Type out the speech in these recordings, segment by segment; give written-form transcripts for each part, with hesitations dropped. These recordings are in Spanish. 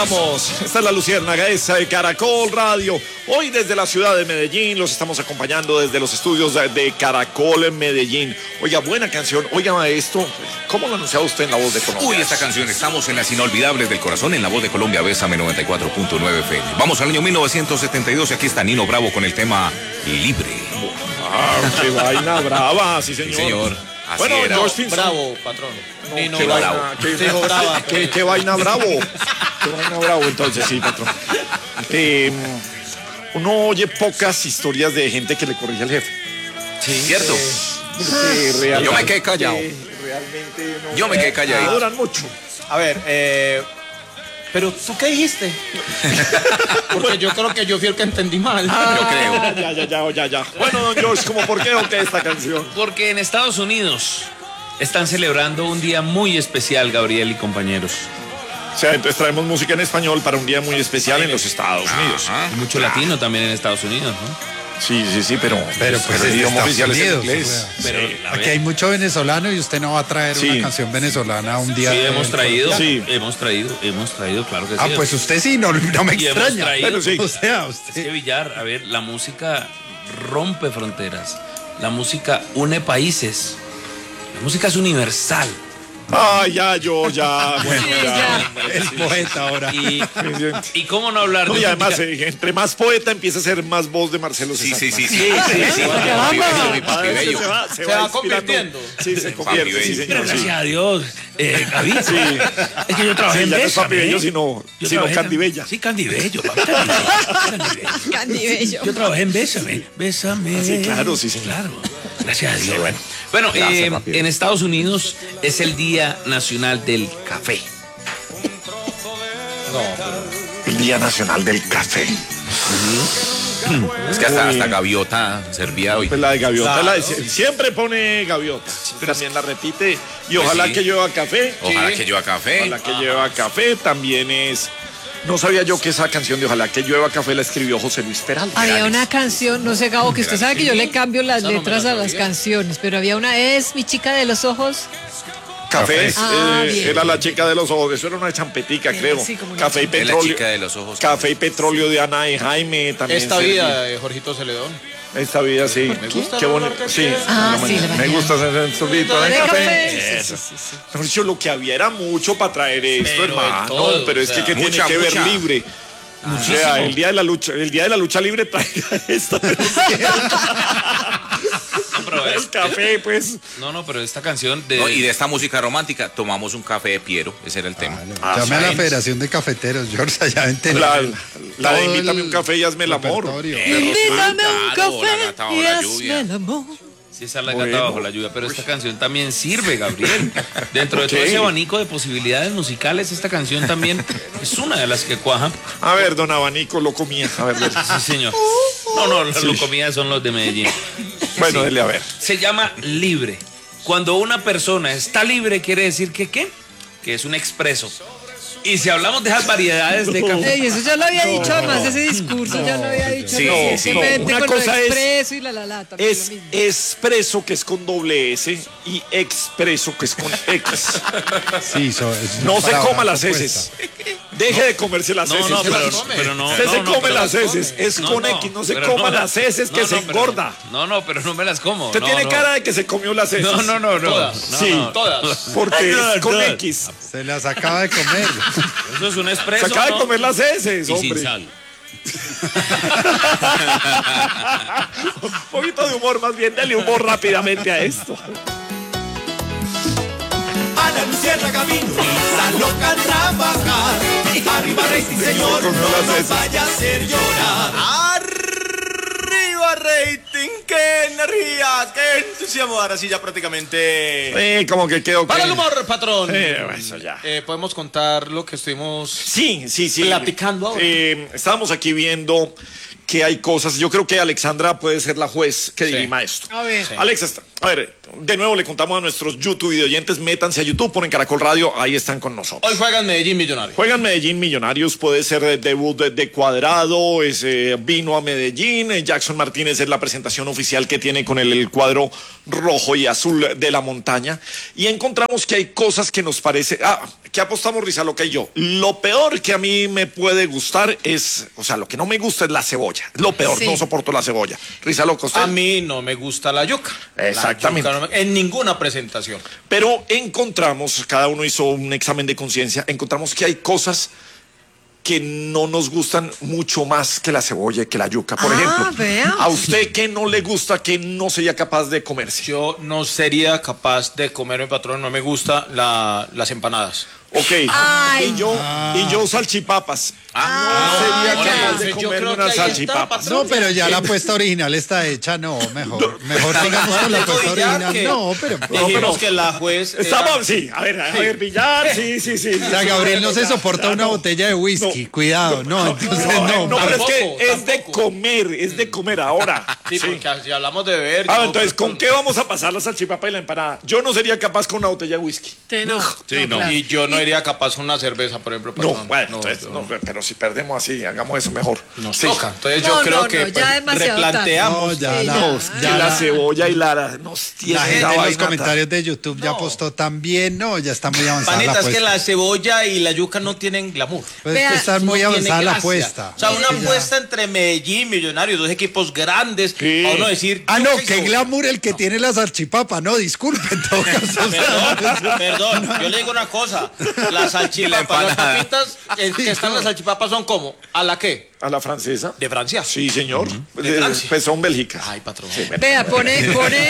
estamos. Esta es la Luciérnaga, esa de Caracol Radio. Hoy desde la ciudad de Medellín los estamos acompañando desde los estudios de Caracol en Medellín. Oiga, buena canción. Oiga, esto, ¿cómo lo anunciaba usted en La Voz de Colombia? Uy, esta canción, estamos en las inolvidables del corazón, en La Voz de Colombia, Bésame 94.9 FM. Vamos al año 1972 y aquí está Nino Bravo con el tema Libre. Qué vaina brava, sí señor. Sí, señor. Así bueno, era. George Finson. Bravo, patrón. No, Nino qué Bravo. vaina, qué vaina bravo. Qué vaina bravo, entonces, sí, patrón. Uno oye pocas historias de gente que le corrige al jefe. Sí, cierto. Realmente, Yo me quedé callado. Realmente no. Yo me quedé calladito. No duran mucho. A ver, pero ¿tú qué dijiste? Porque yo creo que yo fui el que entendí mal. Yo creo. Ya. Bueno, don George, ¿cómo por qué o qué esta canción? Porque en Estados Unidos están celebrando un día muy especial, Gabriel y compañeros. O sea, entonces traemos música en español para un día muy especial en los Estados Unidos. Hay mucho latino también en Estados Unidos, ¿no? Sí, pero pues el es idioma de oficial es el Estados inglés. Unidos, Pero Aquí hay mucho venezolano y usted no va a traer Sí. una canción venezolana un día. Sí, hemos traído, Sí. hemos traído, claro que sí. Pues usted sí, no me Y hemos extraña. traído. Bueno, sí. O sea, Es que usted. Villar, a ver, la música rompe fronteras, la música une países, la música es universal. Ay, bueno, ya. Es poeta ahora. Y cómo no hablar de No, y además, música? entre más poeta empieza a ser más voz de Marcelo Sí. César. Mi papi bello. Se va inspirando. convirtiendo. Sí, se convierte, sí, Pero señor. Sí. gracias a Dios, Gaby, es que yo trabajé Sí, en ya no es Bésame. Papi Bello, sino Yo trabajé Candy Bella. Sí, Candy Bello, papi, Candy Bello. Candy Bello. Yo trabajé en Bésame. Sí, claro, sí, señor. Claro, gracias a Dios. Bueno, Gracias, papi. en Estados Unidos es el Día Nacional del Café. El Día Nacional del Café. Es que hasta Gaviota servía hoy. Pues la de Gaviota, siempre pone Gaviota. También la repite. Y ojalá sí. que llueva café. Ojalá que llueva café. Ojalá que llueva café. También es. No sabía yo que esa canción de Ojalá que llueva café la escribió José Luis Peralta. Había una canción, no sé, Gabo, que usted sabe que yo le cambio las Esa no me letras la a las sabía. canciones, pero había una, es mi chica de los ojos. Café Bien. era la chica de los ojos. Eso era una champetica, creo. Sí, como una Café y Es la petróleo. chica de los ojos. Café y petróleo de Ana y Jaime también. Esta servía. vida de Jorgito Celedón. Esta vida, sí. Me gusta Qué el bonito. olor que Sí. tiene. Ah, sí, la Me mañana. gusta ese sorbito de De café. café. Eso. Mejor dicho, lo que había era mucho para traer esto, Pero hermano. de todo, Pero o es sea, que tiene mucha, que ver mucha. libre. O sea, el día de la lucha libre traiga esta. No, pero El café, pues. No, pero esta canción de... No, y de esta música romántica, tomamos un café de Piero. Ese era el tema. Llame a la Federación de Cafeteros, George, allá en Tenerife. La de Todo invítame el un café y hazme el amor. repertorio. Invítame un claro, la gata café bajo y la hazme lluvia. el amor. Sí, esa es la Bueno. gata bajo la lluvia, pero esta canción también sirve, Gabriel. Dentro de Ok. todo ese abanico de posibilidades musicales, esta canción también es una de las que cuaja. A ver, don Abanico lo comía. A ver, Sí, señor. No, las locomidas son los de Medellín. bueno, Sí. dele a ver. Se llama libre. Cuando una persona está libre, quiere decir que ¿qué? Que es un expreso. Y si hablamos de esas variedades de café... Ey, eso ya lo había dicho, además ese discurso ya lo había dicho Sí, recientemente no. Una con cosa lo es- expreso y la también Es lo mismo. expreso, que es con doble S, y expreso, que es con X. Sí, es una No se palabra coma las compuesta. heces. Deje de comerse las heces. pero no. Usted se no, come pero las las heces. Es con X, no se pero coma no. las heces que No, se pero- engorda. pero no me las como. Usted no, tiene no. cara de que se comió las heces. No. Todas. Sí. no. Todas. Porque No, es con no. X. Se las acaba de comer. Eso es un Se expreso. acaba de ¿no? comer las heces, Y sin hombre. sal. Un poquito de humor, más bien, dale humor rápidamente a esto. Ana Luciana Camino, la loca a trabajar. Arriba rating, señor, no nos vaya a hacer llorar. Arriba rating, qué energía, qué entusiasmo. Ahora sí ya prácticamente... Como que quedó. Para el humor, patrón. Eso ya. Podemos contar lo que estuvimos... Sí. Platicando ahora. Estábamos aquí viendo que hay cosas. Yo creo que Alexandra puede ser la juez que Sí. dirima esto. A ver. Alexa, A ver, de nuevo le contamos a nuestros YouTube videoyentes, métanse a YouTube, ponen Caracol Radio, ahí están con nosotros. Hoy juegan Medellín Millonarios. Juegan Medellín Millonarios, puede ser de debut de Cuadrado, vino a Medellín, Jackson Martínez es la presentación oficial que tiene con el cuadro rojo y azul de la montaña, y encontramos que hay cosas que nos parece, que apostamos Rizaloca y yo. Lo peor que a mí me puede gustar es, o sea, lo que no me gusta es la cebolla, lo peor, Sí. no soporto la cebolla. Rizaloca, ¿usted? A mí no me gusta la yuca. Exactamente. La yuca en ninguna presentación. Pero encontramos, cada uno hizo un examen de conciencia, encontramos que hay cosas que no nos gustan mucho más que la cebolla y que la yuca. Por ejemplo, vea. ¿a usted qué no le gusta, que no sería capaz de comerse? Yo no sería capaz de comerme, patrón, no me gusta las empanadas. Ok. Ay. Y yo salchipapas. No sería capaz de yo comerme creo que unas ahí está, salchipapas. patrón. No, pero ya la apuesta original está hecha, no, mejor sigamos con la apuesta original. No, pero Dijimos que la juez era- Estamos, sí, a ver, billar, sí. o sea, Gabriel no se soporta una botella de whisky, cuidado, no, entonces no. No, pero es que Tampoco, es de tampoco. comer, es de comer ahora. Sí, porque si hablamos de beber... Ah, yo- entonces, ¿con qué vamos a pasar la salchipapa y la empanada? Yo no sería capaz con una botella de whisky. Usted no. Sí, no. claro. Y yo no iría capaz con una cerveza, por ejemplo. No, patrón. bueno, entonces, yo- pero si perdemos así, hagamos eso mejor. Nos Sí. toca. Entonces No, yo creo no, que no, ya pues, demasiado replanteamos. No, ya Sí, la, No, es que ya la la- cebolla y nos tiene la gente esa en los vaina comentarios de YouTube ya apostó también, no, ya está muy avanzada la Panita, es que apuesta. la cebolla y la yuca no tienen glamour. Pues es que Vea, está muy No avanzada tiene la gracia. apuesta. O sea, una Sí, ya. apuesta entre Medellín, Millonarios, dos equipos grandes. Sí. Para uno decir. Ah, no, yuca y qué cebolla. glamour el que tiene la salchipapa, no, disculpe, en todo caso. Perdón, yo le digo una cosa. Las salchipapas, las papitas que están en las salchipapas son como, ¿a la qué? ¿A la francesa? De Francia. Sí, señor. De Francia. Pues son bélgicas. Ay, patrón. Vea, pone,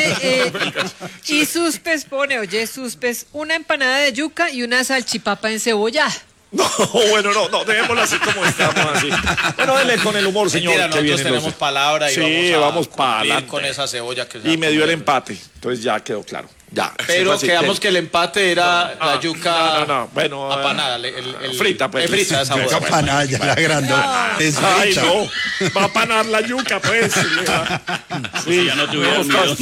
y Suspes pone, oye, Suspes, una empanada de yuca y una salchipapa encebollada. No, bueno, no, dejémoslo así como estamos, así. Bueno, dele con el humor, señor. Mentira, que nosotros vienen tenemos los- palabra y Sí, vamos para cumplir adelante. con esa cebolla que se Y va a me dio el comer. empate. Entonces ya quedó claro. Ya. Pero Sí, fue quedamos así. que el empate era la yuca no, bueno, apanada, frita, pues. frita esa Esa boda. panada ya la grandona. Es Ay, fricha. no. Va a panar la yuca, pues. Sí, ya no tuvieron vamos,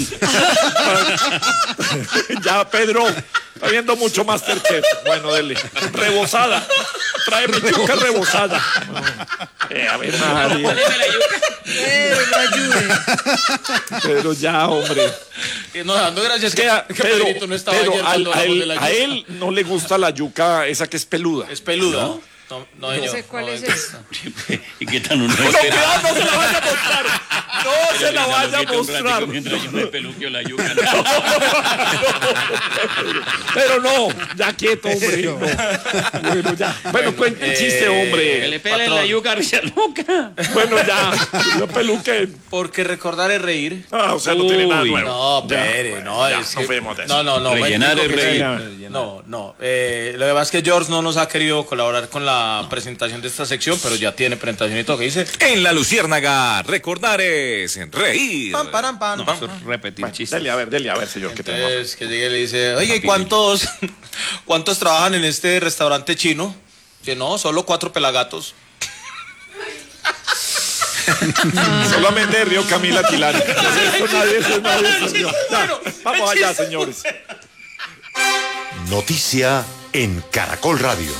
Ya, Pedro. Está viendo mucho Masterchef. Bueno, dele. Rebozada. Tráeme yuca rebozada. A ver, María. No ayude. Pedro, ya, hombre. No, dando gracias que Pedro, Pedrito no estaba Pedro, ayer cuando hablamos de la yuca. a él no le gusta la yuca esa que es peluda. Es peluda. No, No señor, sé cuál no es es- esa. ¿Y qué tal uno? No, cuidado, no se la vaya a mostrar. No se la vaya a mostrar. Mientras yo me peluqueo la yuca. Pero no, ya quieto, hombre. No. Bueno, ya. Bueno, cuente el chiste, Que hombre. le pelen Patrón. la yuca a Rizaloca. Bueno, ya. Yo peluqué. Porque recordar es reír. Ah, o sea, no tiene nada Uy, nuevo. No, Ya. Pere, no. Ya, es no que- fuimos de eso. No. Rellenar me es explico que reír. sí. No. Lo que pasa es que George no nos ha querido colaborar con la presentación de esta sección, pero ya tiene presentación y todo. ¿Qué dice? En la Luciérnaga, recordar es reír. Pam, param, pam, No, pam. eso es repetir Bueno, chistes. dele a ver, señor, que tenemos. Entonces, que llegue y le dice, oye, ¿y cuántos trabajan en este restaurante chino? Que no, solo 4 pelagatos. Solamente Río Camila Tilano. Eso es nadie. Ya, vamos allá, señores. Noticia en Caracol Radio.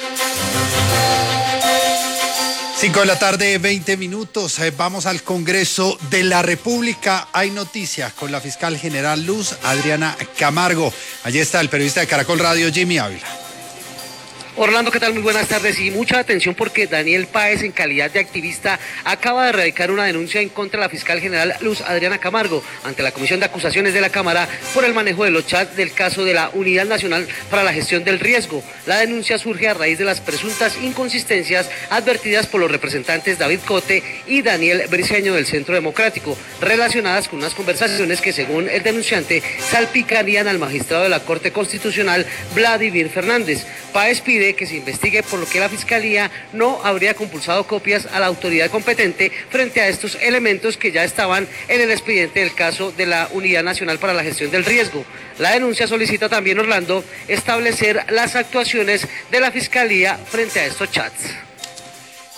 5 de la tarde, 20 minutos. Vamos al Congreso de la República. Hay noticias con la fiscal general Luz Adriana Camargo. Allí está el periodista de Caracol Radio, Jimmy Ávila. Orlando, ¿qué tal? Muy buenas tardes y mucha atención porque Daniel Páez, en calidad de activista, acaba de radicar una denuncia en contra de la fiscal general Luz Adriana Camargo ante la Comisión de Acusaciones de la Cámara por el manejo de los chats del caso de la Unidad Nacional para la Gestión del Riesgo. La denuncia surge a raíz de las presuntas inconsistencias advertidas por los representantes David Cote y Daniel Briceño del Centro Democrático, relacionadas con unas conversaciones que, según el denunciante, salpicarían al magistrado de la Corte Constitucional, Vladimir Fernández. Páez pide que se investigue por lo que la Fiscalía no habría compulsado copias a la autoridad competente frente a estos elementos que ya estaban en el expediente del caso de la Unidad Nacional para la Gestión del Riesgo. La denuncia solicita también, Orlando, establecer las actuaciones de la Fiscalía frente a estos chats.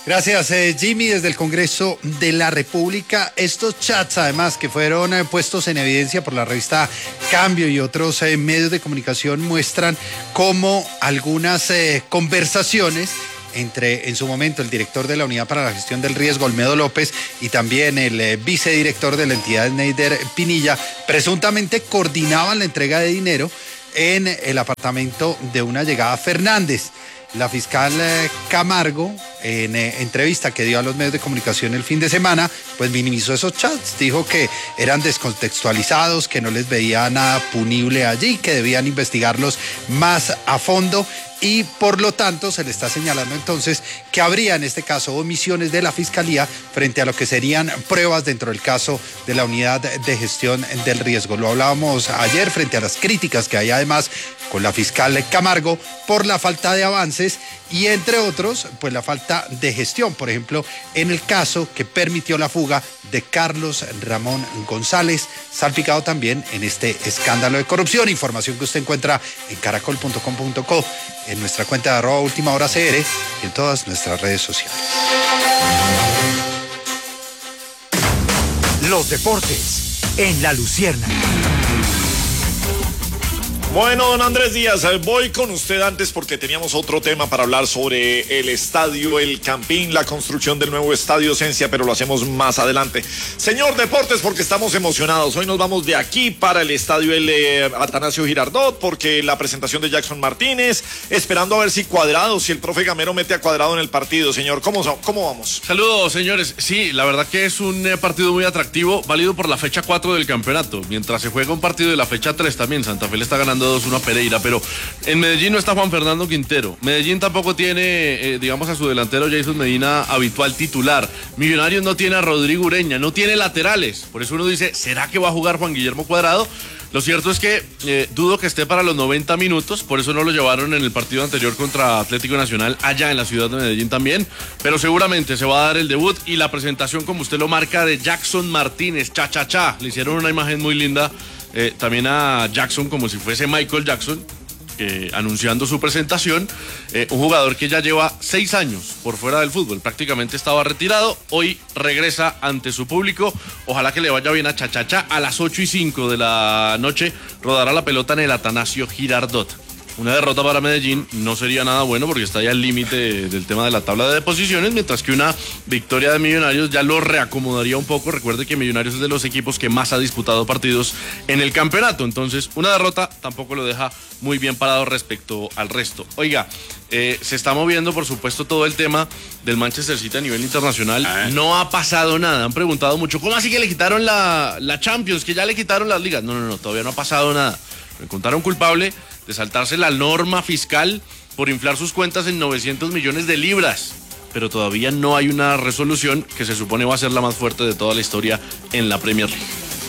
Gracias, Jimmy, desde el Congreso de la República. Estos chats, además, que fueron puestos en evidencia por la revista Cambio y otros medios de comunicación, muestran cómo algunas conversaciones entre, en su momento, el director de la Unidad para la Gestión del Riesgo, Olmedo López, y también el vicedirector de la entidad, Neider Pinilla, presuntamente coordinaban la entrega de dinero en el apartamento de una llegada Fernández. La fiscal Camargo, en entrevista que dio a los medios de comunicación el fin de semana, pues minimizó esos chats, dijo que eran descontextualizados, que no les veía nada punible allí, que debían investigarlos más a fondo y por lo tanto se le está señalando entonces que habría en este caso omisiones de la Fiscalía frente a lo que serían pruebas dentro del caso de la Unidad de Gestión del Riesgo. Lo hablábamos ayer frente a las críticas que hay además con la fiscal Camargo por la falta de avances y entre otros pues la falta de gestión, por ejemplo en el caso que permitió la fuga de Carlos Ramón González, salpicado también en este escándalo de corrupción. Información que usted encuentra en caracol.com.co, en nuestra cuenta de @ultimahoracr y en todas nuestras redes sociales. Los deportes en La Luciérnaga. Bueno, don Andrés Díaz, voy con usted antes porque teníamos otro tema para hablar sobre el estadio El Campín, la construcción del nuevo estadio Esencia, pero lo hacemos más adelante. Señor Deportes, porque estamos emocionados. Hoy nos vamos de aquí para el estadio Atanasio Girardot, porque la presentación de Jackson Martínez, esperando a ver si Cuadrado, si el profe Gamero mete a Cuadrado en el partido. Señor, ¿cómo vamos? Saludos, señores. Sí, la verdad que es un partido muy atractivo, válido por la fecha 4 del campeonato. Mientras se juega un partido de la fecha 3 también, Santa Fe le está ganando 2-1 a Pereira, pero en Medellín no está Juan Fernando Quintero. Medellín tampoco tiene, digamos, a su delantero Jason Medina habitual titular. Millonarios no tiene a Rodrigo Ureña, no tiene laterales. Por eso uno dice, ¿será que va a jugar Juan Guillermo Cuadrado? Lo cierto es que dudo que esté para los 90 minutos, por eso no lo llevaron en el partido anterior contra Atlético Nacional, allá en la ciudad de Medellín también, pero seguramente se va a dar el debut y la presentación, como usted lo marca, de Jackson Martínez, cha. Le hicieron una imagen muy linda también a Jackson como si fuese Michael Jackson, anunciando su presentación, un jugador que ya lleva 6 años por fuera del fútbol, prácticamente estaba retirado, hoy regresa ante su público, ojalá que le vaya bien a Cha. A las 8:05 de la noche rodará la pelota en el Atanasio Girardot. Una derrota para Medellín no sería nada bueno porque está ya al límite del tema de la tabla de posiciones, mientras que una victoria de Millonarios ya lo reacomodaría un poco. Recuerde que Millonarios es de los equipos que más ha disputado partidos en el campeonato, entonces una derrota tampoco lo deja muy bien parado respecto al resto. Oiga, se está moviendo por supuesto todo el tema del Manchester City a nivel internacional. No ha pasado nada, han preguntado mucho, ¿cómo así que le quitaron la Champions, que ya le quitaron las ligas? No, todavía no ha pasado nada. Me encontraron culpable de saltarse la norma fiscal por inflar sus cuentas en 900 millones de libras. Pero todavía no hay una resolución que se supone va a ser la más fuerte de toda la historia en la Premier League.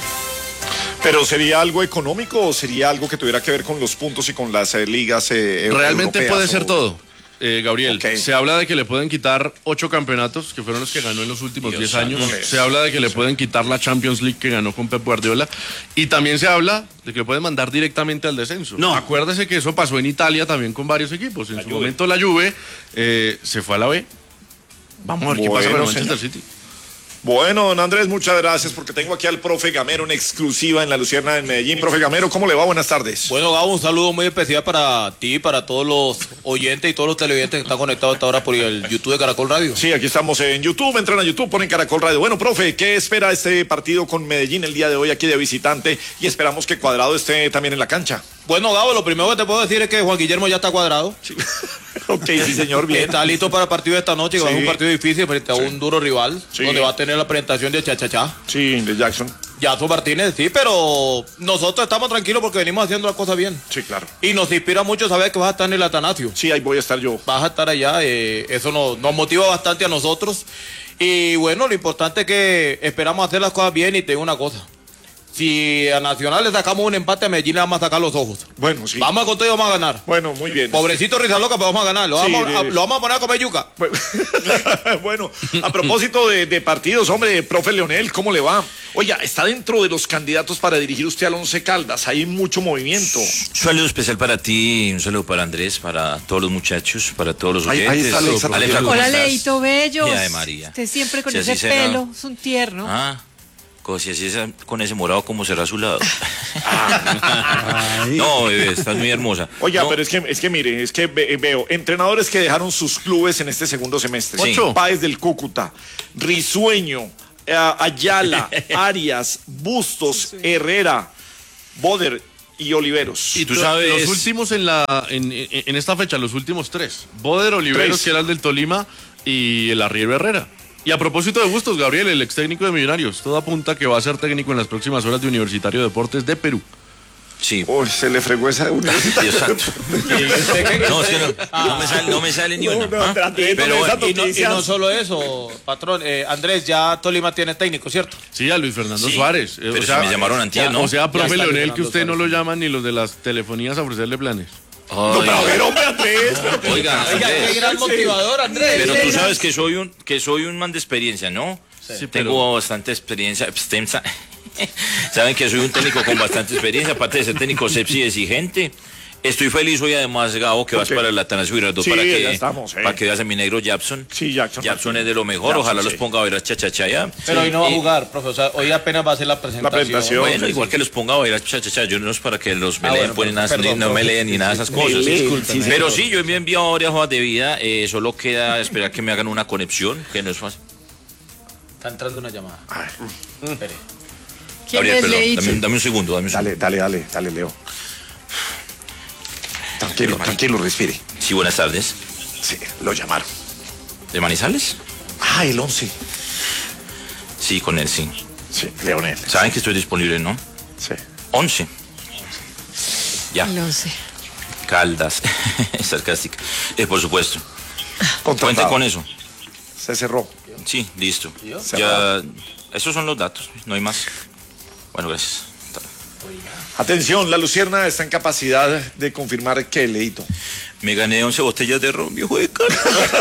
¿Pero sería algo económico o sería algo que tuviera que ver con los puntos y con las ligas Realmente europeas, puede ser todo. Gabriel, Okay. Se habla de que le pueden quitar 8 campeonatos, que fueron los que ganó en los últimos 10 años. Se habla de que le pueden quitar la Champions League que ganó con Pep Guardiola. Y también se habla de que lo pueden mandar directamente al descenso. No. Acuérdese que eso pasó en Italia también con varios equipos. En su momento la Juve se fue a la B. Vamos a ver qué pasa con el Manchester City. Bueno, don Andrés, muchas gracias porque tengo aquí al profe Gamero en exclusiva en la Luciérnaga en Medellín. Profe Gamero, ¿cómo le va? Buenas tardes. Bueno, Gabo, un saludo muy especial para ti, para todos los oyentes y todos los televidentes que están conectados hasta ahora por el YouTube de Caracol Radio. Sí, aquí estamos en YouTube, entran a YouTube, ponen Caracol Radio. Bueno, profe, ¿qué espera este partido con Medellín el día de hoy aquí de visitante? Y esperamos que Cuadrado esté también en la cancha. Bueno, Gabo, lo primero que te puedo decir es que Juan Guillermo ya está cuadrado. Sí. Ok, sí, señor, bien. Está listo para el partido de esta noche, que va a ser un partido difícil frente a un duro rival, donde va a tener la presentación de Cha. Sí, de Jackson Martínez, sí, pero nosotros estamos tranquilos porque venimos haciendo las cosas bien. Sí, claro. Y nos inspira mucho saber que vas a estar en el Atanasio. Sí, ahí voy a estar yo. Vas a estar allá, eso nos motiva bastante a nosotros. Y bueno, lo importante es que esperamos hacer las cosas bien y te digo una cosa. Si a Nacional le sacamos un empate, a Medellín le vamos a sacar los ojos. Bueno, sí. Vamos con todo y vamos a ganar. Bueno, muy bien. Pobrecito Rizaloca, pero vamos a ganar. Lo vamos a poner a comer yuca. Bueno, a propósito de partidos, hombre, profe Leonel, ¿cómo le va? Oiga, está dentro de los candidatos para dirigir usted al Once Caldas. Hay mucho movimiento. Un saludo especial para ti, un saludo para Andrés, para todos los muchachos, para todos los oyentes. Ahí está Alexa. Alexa, ¿cómo Hola, estás? Leito Bello. Ay, María. Usted siempre con Si ese así será. pelo, es un tierno. Si así es con ese morado, ¿cómo será a su lado? No, bebé, estás muy hermosa. Oiga, No, pero es que mire, veo entrenadores que dejaron sus clubes en este segundo semestre. Sí. Páez del Cúcuta, Risueño, Ayala, Arias, Bustos, Herrera, Boder y Oliveros. Y tú sabes. Los últimos en esta fecha, los últimos 3. Boder, Oliveros, que era el del Tolima, y el Arriero Herrera. Y a propósito de Bustos, Gabriel, el ex técnico de Millonarios, todo apunta que va a ser técnico en las próximas horas de Universitario de Deportes de Perú. Sí. Uy, se le fregó esa Universitario. Dios santo. No, es que no me sale ni una. Pero y no solo eso, patrón. Andrés, ya Tolima tiene técnico, ¿cierto? Sí, a Luis Fernando Sí, Suárez. pero si me llamaron antier, ¿no? O sea, profe está Leonel, Luis que usted Fernando no lo llaman ni los de las telefonías a ofrecerle planes. No, pero a ver, hombre, Andrés. Oiga, Oiga, qué gran motivador, Andrés. pero tú sabes que soy un man de experiencia, ¿no? Sí, Tengo bastante experiencia extensa. Saben que soy un técnico con bastante experiencia, aparte de ser técnico sepsi y exigente. Estoy feliz hoy además, Gabo, que vas para el Atanasio Girardot Sí, para ya que veas a mi negro Jackson. Sí, Jackson. Jackson es de lo mejor, Jackson, ojalá sí. los ponga a bailar cha-cha-cha ya. Pero hoy no va a jugar, profe. O sea, hoy apenas va a ser la presentación. Bueno, igual que los ponga a bailar cha-cha-cha, yo no es para que los me leen, bueno, nada, perdón, no me profe. leen ni nada de esas cosas. Discúlpeme. Pero sí, yo me he enviado varias hojas de vida, solo queda esperar que me hagan una conexión, que no es fácil. Está entrando una llamada. Espere. ¿Quién Gabriel, es perdón, Leito? dame un segundo, Dale, Leo. Tranquilo, respire. Sí, buenas tardes. Sí, lo llamaron. ¿De Manizales? Ah, el 11. Sí, con él, sí. Sí, Leonel. Saben que estoy disponible, ¿no? Sí. 11. Ya. El 11. Caldas. Sarcástica. Por supuesto. Contratado. Cuenten con eso. Se cerró. Sí, listo. Cerrado. Ya. Esos son los datos, no hay más. Bueno, gracias. Atención, la Lucierna está en capacidad de confirmar que Leito. Me gané 11 botellas de ron, viejo de cara.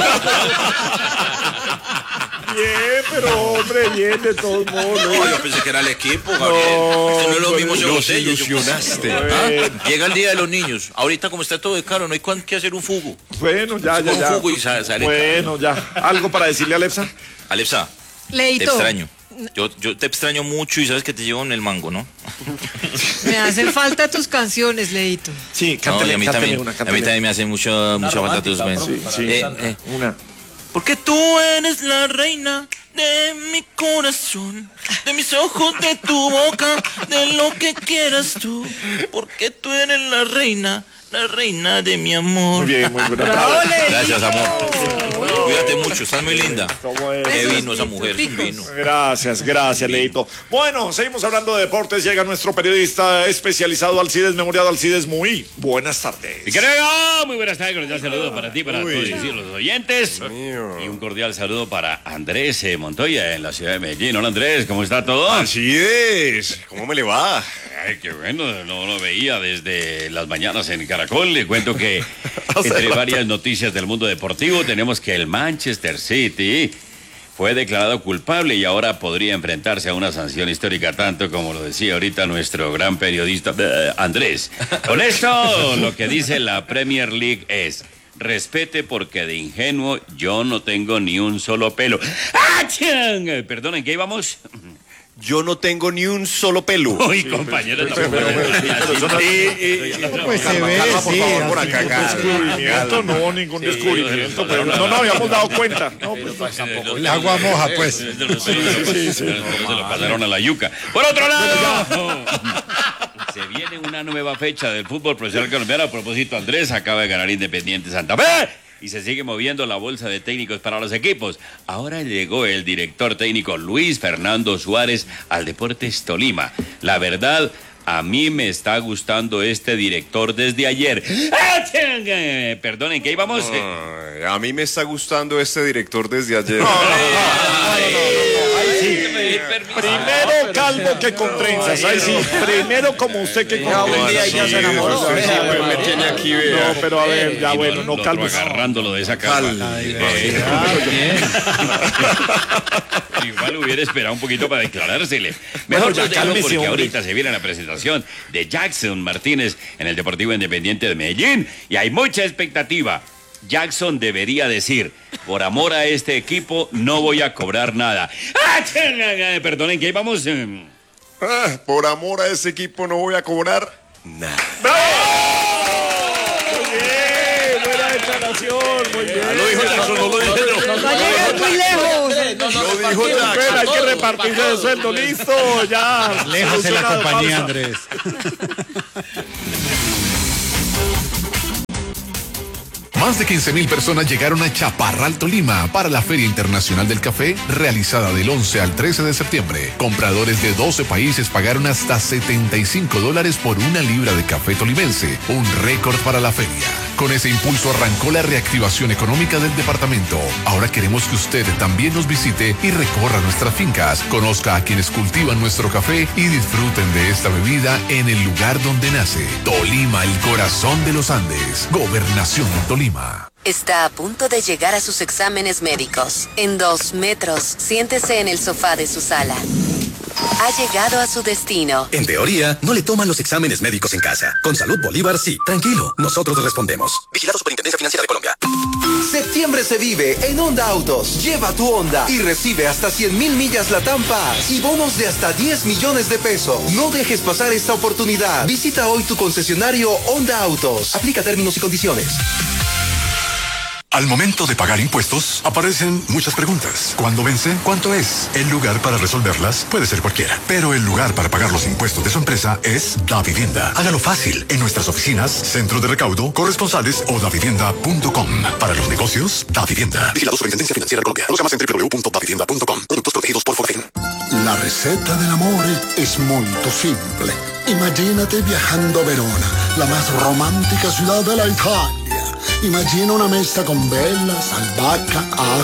Bien, pero hombre, bien, de todos modos. No, yo pensé que era el equipo, Gabriel. Esto no es lo mismo de botellas. Llega el día de los niños. Ahorita, como está todo de caro, no hay que hacer un fugo. Bueno, ya. Un fugo y sale. Bueno, ya. ¿Algo para decirle a Alepsa? Alepsa, Leito. te extraño. Yo te extraño mucho y sabes que te llevo en el mango, ¿no? Me hacen falta tus canciones, Leito. Sí, No, cántale, y a mí cántale también, una, a mí cántale. también me hace mucha falta tus mensajes. Sí. Una. Porque tú eres la reina de mi corazón, de mis ojos, de tu boca, de lo que quieras tú. Porque tú eres la reina de mi amor. Muy bien, muy buena. Gracias, amor. Cuídate mucho, estás muy linda. ¿Cómo es? Qué vino esa mujer, es un vino. Gracias, Leito. Bueno, seguimos hablando de deportes. Llega nuestro periodista especializado Alcides Memoriado. Alcides, muy buenas tardes. Y creo, muy buenas tardes, cordial saludo para ti, para todos los oyentes. Y un cordial saludo para Andrés Montoya en la ciudad de Medellín. Hola Andrés, ¿cómo está todo? Alcides, ¿cómo me le va? Ay, qué bueno, no lo veía desde las mañanas en Caracol. Le cuento que entre varias noticias del mundo deportivo tenemos que el Manchester City fue declarado culpable y ahora podría enfrentarse a una sanción histórica, tanto como lo decía ahorita nuestro gran periodista Andrés. Con esto, lo que dice la Premier League es: respete porque de ingenuo yo no tengo ni un solo pelo. ¡Achán! Perdonen, ¿qué íbamos? Yo no tengo ni un solo pelo. Uy, compañero, Pues se ve, Por sí. favor, por así acá. Descubrimiento, no, ningún descubrimiento. Pero no nos habíamos dado cuenta. No, pues, El agua moja, pues. Se lo pasaron a la yuca. Por otro lado, se viene una nueva fecha del fútbol profesional colombiano. A propósito, Andrés acaba de ganar Independiente Santa Fe y se sigue moviendo la bolsa de técnicos para los equipos. Ahora llegó el director técnico Luis Fernando Suárez al Deportes Tolima. La verdad, a mí me está gustando este director desde ayer. Perdonen, ¿qué íbamos? A mí me está gustando este director desde ayer. Primero calvo que con trenzas. Ahí sí, primero como usted que con trenzas. Ya se enamoró. Me tiene aquí, vea. No, pero a ver, ya bueno, no calvo. Agarrándolo de esa calma. Igual hubiera esperado un poquito para declarársele. Mejor ya ya cálmese, porque hombre. ahorita se viene la presentación de Jackson Martínez en el Deportivo Independiente de Medellín y hay mucha expectativa. Jackson debería decir, por amor a este equipo no voy a cobrar nada. Perdonen, que ahí vamos. Por amor a ese equipo no voy a cobrar nada. Buena declaración, muy bien. Lo dijo Jackson, no lo dije yo. No llegas muy lejos. Lo dijo Jackson. Hay que repartirse de sueldo, listo, ya. Lejos de la Solucionado, compañía, pausa. Andrés. Más de 15.000 personas llegaron a Chaparral, Tolima, para la Feria Internacional del Café, realizada del 11 al 13 de septiembre. Compradores de 12 países pagaron hasta $75 por una libra de café tolimense, un récord para la feria. Con ese impulso arrancó la reactivación económica del departamento. Ahora queremos que usted también nos visite y recorra nuestras fincas, conozca a quienes cultivan nuestro café y disfruten de esta bebida en el lugar donde nace. Tolima, el corazón de los Andes. Gobernación de Tolima. Está a punto de llegar a sus exámenes médicos. En 2 metros, siéntese en el sofá de su sala. Ha llegado a su destino. En teoría, no le toman los exámenes médicos en casa. Con Salud Bolívar, sí. Tranquilo, nosotros respondemos. Vigilado Superintendencia Financiera de Colombia. Septiembre se vive en Honda Autos. Lleva tu Honda y recibe hasta 100.000 millas Latam Pass y bonos de hasta 10 millones de pesos. No dejes pasar esta oportunidad. Visita hoy tu concesionario Honda Autos. Aplica términos y condiciones. Al momento de pagar impuestos, aparecen muchas preguntas. ¿Cuándo vence? ¿Cuánto es? El lugar para resolverlas puede ser cualquiera, pero el lugar para pagar los impuestos de su empresa es Davivienda. Hágalo fácil en nuestras oficinas, centro de recaudo, corresponsales o davivienda.com. Para los negocios, Davivienda. Vigilado Superintendencia Financiera de Colombia. Conozca más en www.davivienda.com. Productos protegidos por Fogafín. La receta del amore es muy simple. Imagínate viajando a Verona, la más romántica ciudad de la Italia. Immagina una mesa con velas, albahaca,